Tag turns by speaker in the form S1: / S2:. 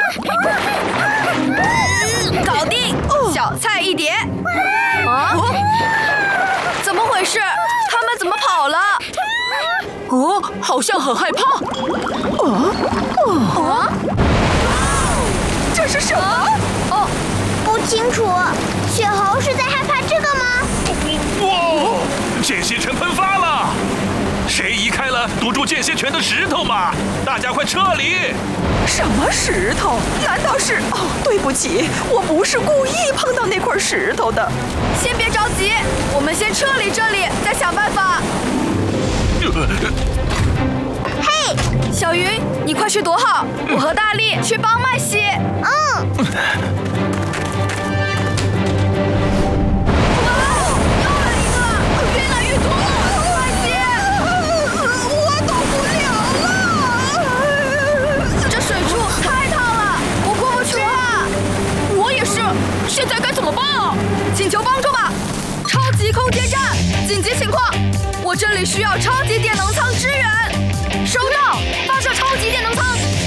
S1: 搞定，小菜一碟。啊？怎么回事？他们怎么跑了？
S2: 哦，好像很害怕。这是什么？
S3: 哦，不清楚。雪猴是在害怕这个吗？
S4: 哇！间歇泉喷发了！谁移开了堵住间歇泉的石头吗？大家快撤离！
S2: 什么石头？难道是……哦，对不起，我不是故意碰到那块石头的。
S1: 先别着急，我们先撤离这里，再想办法。
S3: 嘿，
S1: 小云，你快去躲好，我和大力去帮麦西。
S2: 现在该怎么办啊？
S1: 请求帮助吧！超级空间站，紧急情况，我这里需要超级电能舱支援。收到，发射超级电能舱。